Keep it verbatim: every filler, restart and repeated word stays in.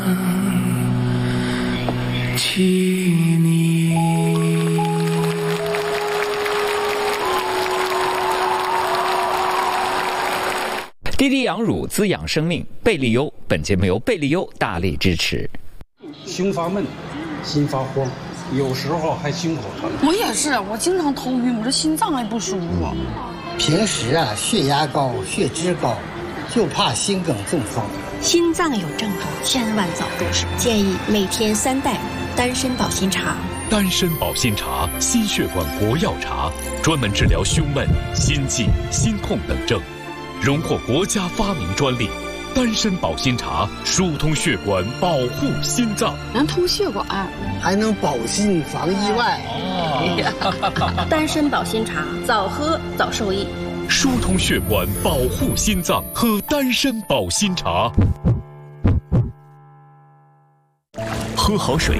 起你。 滴滴养乳滋养生命，贝利优本节目由贝利优大力支持。 胸发闷，心发慌，有时候还心口疼。 我也是，我经常头晕，我这心脏还不舒服。 平时啊，血压高，血脂高，就怕心梗中风。 心脏有症状，千万早重视。建议每天三袋丹参保心茶。 丹参保心茶，心血管国药茶，专门治疗胸闷、心悸、心痛等症，荣获国家发明专利。丹参保心茶疏通血管，保护心脏， 能通血管， 还能保心防意外。 哦、丹参保心茶，早喝早受益。 疏通血管，保护心脏，喝丹参保心茶。喝好水，